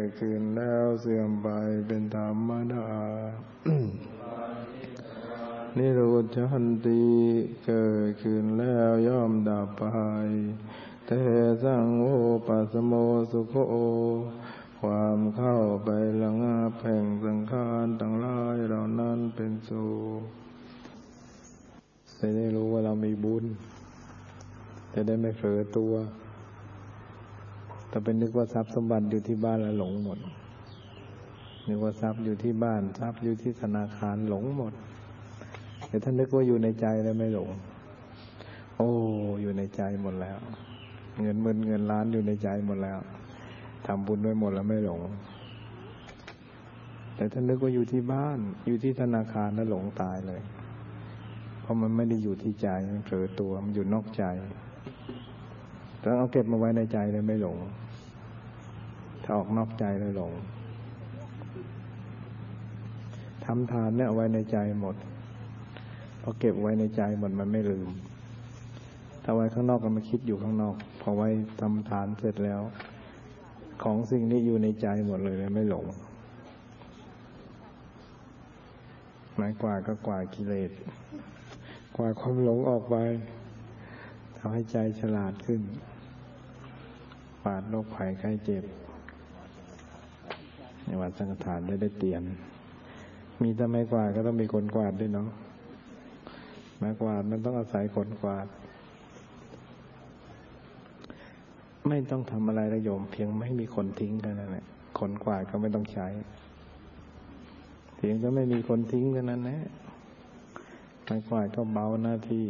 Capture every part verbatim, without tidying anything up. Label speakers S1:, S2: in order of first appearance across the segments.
S1: ดขึ้นแล้วเสื่อมไปเป็นธรรมดา นิโรธชันติเกิดขึ้นแล้วย่อมดับไปแต่สังโฆปัสสโมสุโขความเข้าไประงับแห่งสังขารทั้งหลายเหล่านั้นเป็นสุขจะได้รู้ว่าเรามีบุญจะได้ไม่เผลอตัวแต่เป็นนึกว่าทรัพย์สมบัติอยู่ที่บ้านแล้วหลงหมดนึกว่าทรัพย์อยู่ที่บ้านทรัพย์อยู่ที่ธนาคารหลงหมดแต่ถ้านึกว่าอยู่ในใจแล้วไม่หลงโอ้อยู่ในใจหมดแล้วเงินหมื่นเงินล้านอยู่ในใจหมดแล้วทำบุญไว้หมดแล้วไม่หลงแต่ถ้านึกว่าอยู่ที่บ้านอยู่ที่ธนาคารแล้วหลงตายเลยเพราะมันไม่ได้อยู่ที่ใจมันเผลอตัวมันอยู่นอกใจถ้าเอาเก็บมาไว้ในใจเลยไม่หลงถ้าออกนอกใจเลยหลงทำทานเนี่ยเอาไว้ในใจหมดพอเก็บไว้ในใจหมดมันไม่ลืมถ้าไว้ข้างนอกก็มาคิดอยู่ข้างนอกพอไว้ทำทานเสร็จแล้วของสิ่งนี้อยู่ในใจหมดเลยไม่หลงไม้กวาดก็กวาดกิเลสกวาดความหลงออกไปทำให้ใจฉลาดขึ้นกวาดโรคภัยไข้เจ็บในวัดสังฆทานได้ได้เตียนมีแต่ไม้กวาดก็ต้องมีคนกวาดด้วยเนาะไม้กวาดมันต้องอาศัยคนกวาดไม่ต้องทำอะไรระโยมเพียงไม่มีคนทิ้งกันนั่นแหละคนกวาดก็ไม่ต้องใช้เพียงก็ไม่มีคนทิ้งกันนั่นแหละไม้กวาดก็เบาหน้าที่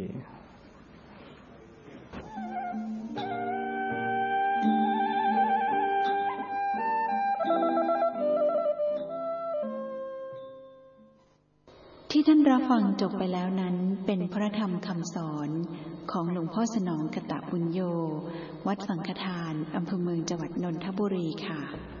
S2: ที่ท่านรับฟังจบไปแล้วนั้นเป็นพระธรรมคำสอนของหลวงพ่อสนองกตบุญโญวัดสังฆทานอำเภอเมืองจังหวัดนนทบุรีค่ะ